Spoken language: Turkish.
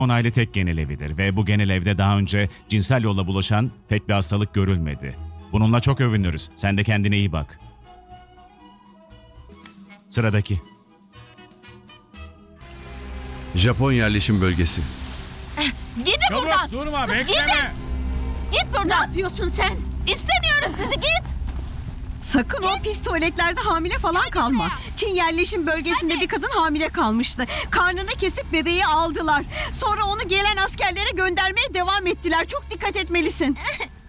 onaylı tek genel evidir ve bu genel evde daha önce cinsel yolla bulaşan pek bir hastalık görülmedi. Bununla çok övünürüz. Sen de kendine iyi bak. Sıradaki. Japon yerleşim bölgesi. Gidin buradan. Durma, bekleme. Git buradan. Ne yapıyorsun sen? İstemiyoruz sizi, git. Sakın o pis tuvaletlerde hamile falan kalma. Çin yerleşim bölgesinde bir kadın hamile kalmıştı. Karnını kesip bebeği aldılar. Sonra onu gelen askerlere göndermeye devam ettiler. Çok dikkat etmelisin.